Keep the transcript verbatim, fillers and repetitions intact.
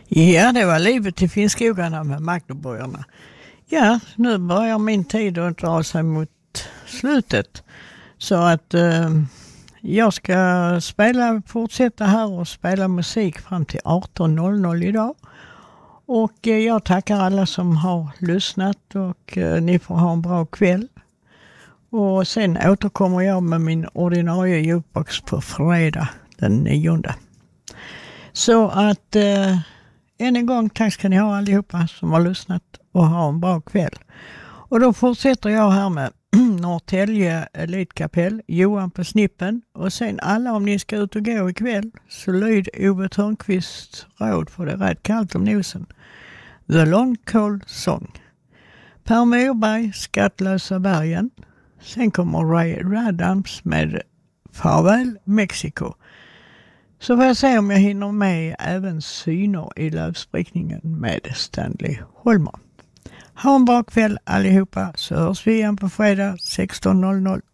Ja, det var livet i Finnskogarna med Magdeborgarna. Ja, nu börjar min tid att dra sig mot slutet. Så att eh, jag ska spela, fortsätta här och spela musik fram till arton noll noll idag. Och eh, jag tackar alla som har lyssnat och eh, ni får ha en bra kväll. Och sen återkommer jag med min ordinarie jukebox på fredag den nionde. Så att eh, än en gång tack ska ni ha allihopa som har lyssnat och ha en bra kväll. Och då fortsätter jag här med Norrtälje Elitkapell, Johan på snippen och sen alla om ni ska ut och gå ikväll så lyd Ove Törnqvists råd för det är rätt kallt om nosen. The Long Cold Song. Per Morberg, Skattlösa bergen. Sen kommer Ray Radams med Farväl Mexiko. Så får jag se om jag hinner med även syner i lövsprickningen med Stanley Holmer. Ha en bra kväll allihopa så hörs vi igen på fredag sexton noll noll.